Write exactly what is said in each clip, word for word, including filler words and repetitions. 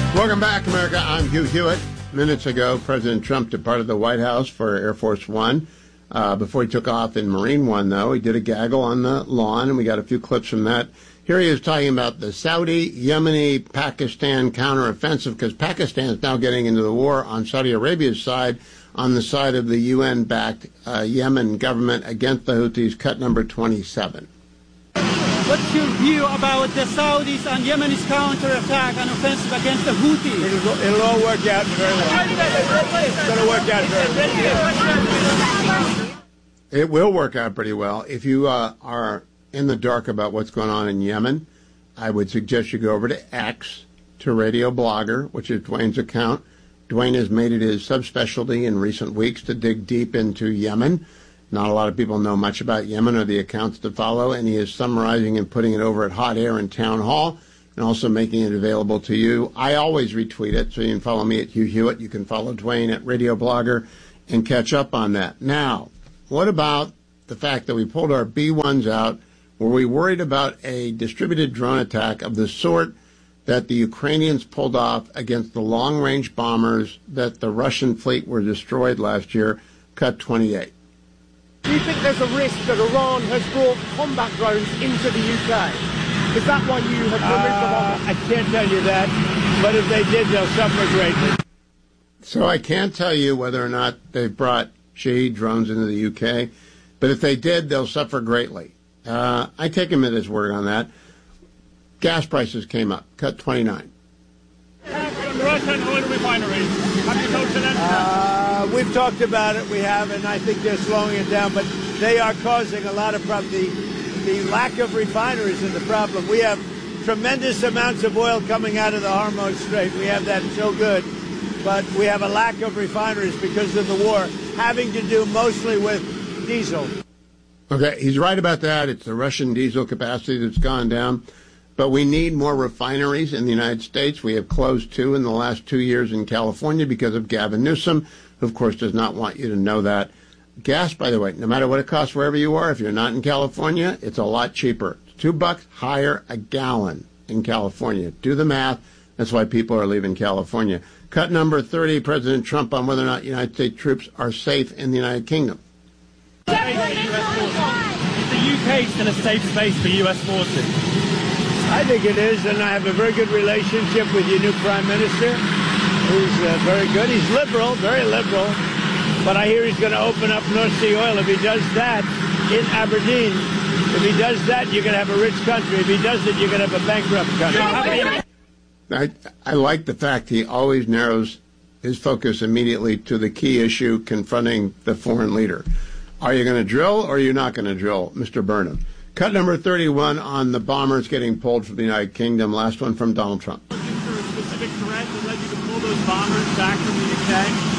Welcome back, America. I'm Hugh Hewitt. Minutes ago, President Trump departed the White House for Air Force One. Uh, before he took off in Marine One, though, he did a gaggle on the lawn, and we got a few clips from that. Here he is talking about the Saudi, Yemeni, Pakistan counteroffensive, because Pakistan is now getting into the war on Saudi Arabia's side, on the side of the U N-backed uh, Yemen government against the Houthis. Cut number twenty-seven. What's your view about the Saudis and Yemenis counterattack and offensive against the Houthis? It'll, it'll all work out very well. It's going to work out very well. It will work out pretty well. If you uh, are in the dark about what's going on in Yemen, I would suggest you go over to X, to Radio Blogger, which is Dwayne's account. Dwayne has made it his subspecialty in recent weeks to dig deep into Yemen. Not a lot of people know much about Yemen or the accounts to follow, and he is summarizing and putting it over at Hot Air and Town Hall, and also making it available to you. I always retweet it, so you can follow me at Hugh Hewitt. You can follow Dwayne at Radio Blogger and catch up on that. Now, what about the fact that we pulled our B ones out? Were we worried about a distributed drone attack of the sort that the Ukrainians pulled off against the long-range bombers that the Russian fleet were destroyed last year? Cut twenty-eight. Do you think there's a risk that Iran has brought combat drones into the U K? Is that why you have removed them uh, off? I can't tell you that, but if they did, they'll suffer greatly. So I can't tell you whether or not they've brought Shahed drones into the U K, but if they did, they'll suffer greatly. Uh, I take him at his word on that. Gas prices came up. Cut twenty-nine. Russian oil refineries. Have you talked to them? Uh, we've talked about it. We have, and I think they're slowing it down. But they are causing a lot of problems. The, the lack of refineries is the problem. We have tremendous amounts of oil coming out of the Hormuz Strait. We have that so good. But we have a lack of refineries because of the war, having to do mostly with diesel. Okay, he's right about that. It's the Russian diesel capacity that's gone down. But we need more refineries in the United States. We have closed two in the last two years in California because of Gavin Newsom, who, of course, does not want you to know that. Gas, by the way, no matter what it costs wherever you are, if you're not in California, it's a lot cheaper. It's two bucks higher a gallon in California. Do the math. That's why people are leaving California. Cut number thirty, President Trump on whether or not United States troops are safe in the United Kingdom. Is the U K still a safe space for U S forces? I think it is, and I have a very good relationship with your new Prime Minister, who's uh, very good. He's liberal, very liberal, but I hear he's going to open up North Sea oil. If he does that in Aberdeen, if he does that, you're going to have a rich country. If he does it, you're going to have a bankrupt country. I, I like the fact he always narrows his focus immediately to the key issue confronting the foreign leader. Are you going to drill or are you not going to drill, Mister Burnham? Cut number thirty-one on the bombers getting pulled from the United Kingdom. Last one from Donald Trump. Looking for a specific threat that led you to pull those bombers back from the U K?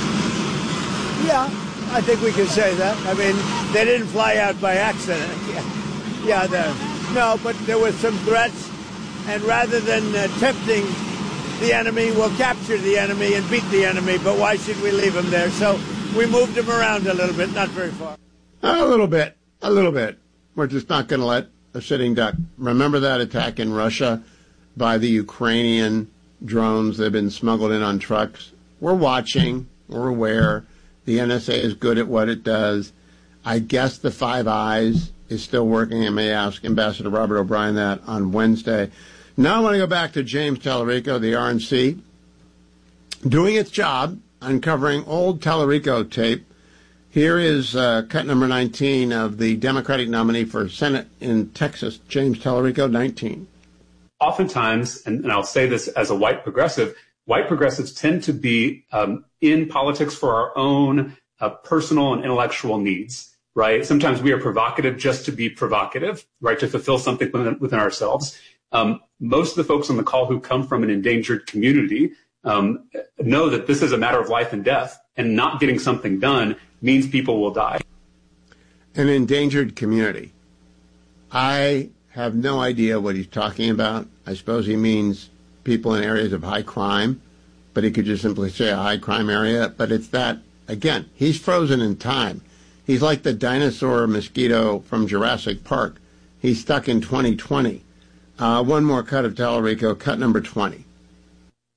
Yeah, I think we can say that. I mean, they didn't fly out by accident. Yeah, yeah no, but there were some threats, and rather than uh, tempting the enemy, we'll capture the enemy and beat the enemy, but why should we leave them there? So we moved them around a little bit, not very far. A little bit, a little bit. We're just not going to let a sitting duck. Remember that attack in Russia by the Ukrainian drones that have been smuggled in on trucks? We're watching. We're aware. The N S A is good at what it does. I guess the Five Eyes is still working. I may ask Ambassador Robert O'Brien that on Wednesday. Now I want to go back to James Tallarico, the R N C, doing its job, uncovering old Tallarico tape. Here is uh, cut number nineteen of the Democratic nominee for Senate in Texas, James Tallarico, nineteen. Oftentimes, and, and I'll say this as a white progressive, white progressives tend to be um, in politics for our own uh, personal and intellectual needs, right? Sometimes we are provocative just to be provocative, right, to fulfill something within, within ourselves. Um, most of the folks on the call who come from an endangered community um, know that this is a matter of life and death, and not getting something done means people will die. An endangered community. I have no idea what he's talking about. I suppose he means people in areas of high crime, but he could just simply say a high crime area. But it's that, again, he's frozen in time. He's like the dinosaur mosquito from Jurassic Park. He's stuck in twenty twenty. Uh, one more cut of Tallarico, cut number twenty.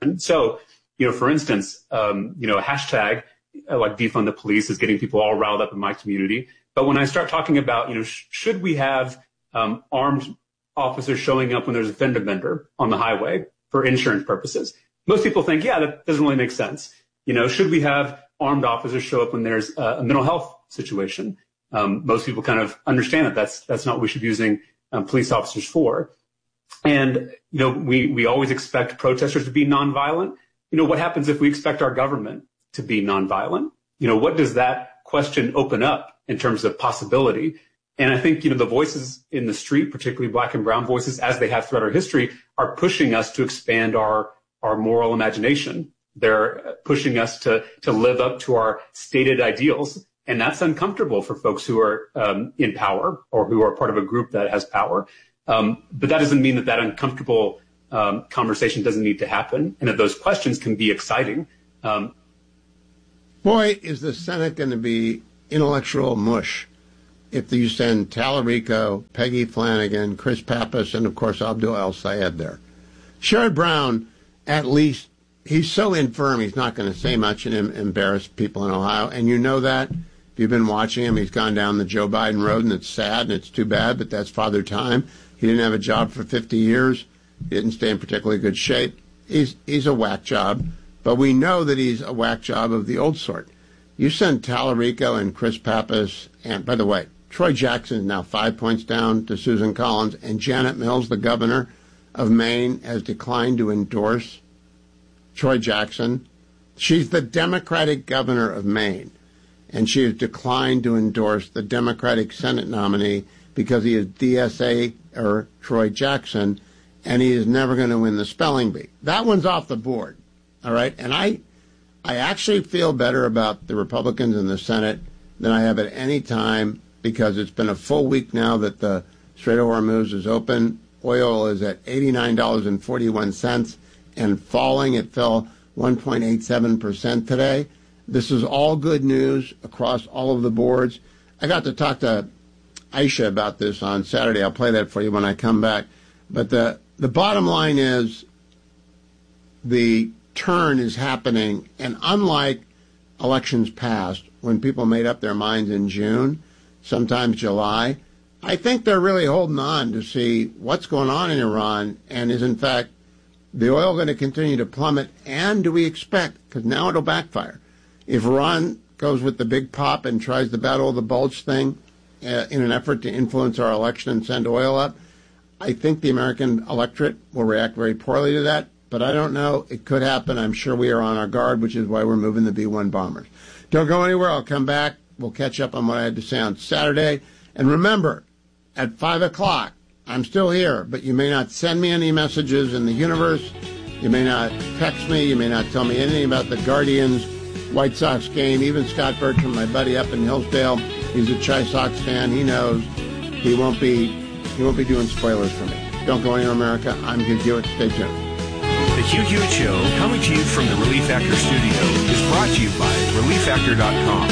So, you know, for instance, um, you know, a hashtag like defund the police is getting people all riled up in my community. But when I start talking about, you know, sh- should we have um, armed officers showing up when there's a fender bender on the highway for insurance purposes? Most people think, yeah, that doesn't really make sense. You know, should we have armed officers show up when there's a, a mental health situation? Um, most people kind of understand that that's that's not what we should be using um, police officers for. And, you know, we, we always expect protesters to be nonviolent. You know, what happens if we expect our government to be nonviolent? You know, what does that question open up in terms of possibility? And I think, you know, the voices in the street, particularly black and brown voices, as they have throughout our history, are pushing us to expand our, our moral imagination. They're pushing us to, to live up to our stated ideals. And that's uncomfortable for folks who are um, in power or who are part of a group that has power. Um, but that doesn't mean that that uncomfortable um, conversation doesn't need to happen, and that those questions can be exciting. Um, Boy, is the Senate going to be intellectual mush if you send Tallarico, Peggy Flanagan, Chris Pappas, and, of course, Abdul El-Sayed there. Sherrod Brown, at least, he's so infirm he's not going to say much and em- embarrass people in Ohio, and you know that. If you've been watching him, he's gone down the Joe Biden road, and it's sad, and it's too bad, but that's Father Time. He didn't have a job for fifty years. He didn't stay in particularly good shape. He's he's a whack job, but we know that he's a whack job of the old sort. You send Tallarico and Chris Pappas, and by the way, Troy Jackson is now five points down to Susan Collins, and Janet Mills, the governor of Maine, has declined to endorse Troy Jackson. She's the Democratic governor of Maine, and she has declined to endorse the Democratic Senate nominee because he is D S A or Troy Jackson, and he is never going to win the spelling bee. That one's off the board, all right? And I I actually feel better about the Republicans in the Senate than I have at any time because it's been a full week now that the Strait of Hormuz is open. Oil is at eighty-nine dollars and forty-one cents and falling. It fell one point eight seven percent today. This is all good news across all of the boards. I got to talk to Aisha about this on Saturday. I'll play that for you when I come back. But the, the bottom line is the turn is happening, and unlike elections past, when people made up their minds in June, sometimes July, I think they're really holding on to see what's going on in Iran, and is, in fact, the oil going to continue to plummet, and do we expect, because now it'll backfire, if Iran goes with the big pop and tries the Battle of the Bulge thing uh, in an effort to influence our election and send oil up, I think the American electorate will react very poorly to that. But I don't know. It could happen. I'm sure we are on our guard, which is why we're moving the B one bombers. Don't go anywhere. I'll come back. We'll catch up on what I had to say on Saturday. And remember, at five o'clock, I'm still here, but you may not send me any messages in the universe. You may not text me. You may not tell me anything about the Guardians White Sox game. Even Scott Bertram, my buddy up in Hillsdale, he's a Chi Sox fan. He knows he won't be he won't be doing spoilers for me. Don't go anywhere, America. I'm Hugh Hewitt. Stay tuned. The Hugh Hewitt Show, coming to you from the Relief Factor studio, is brought to you by relief factor dot com.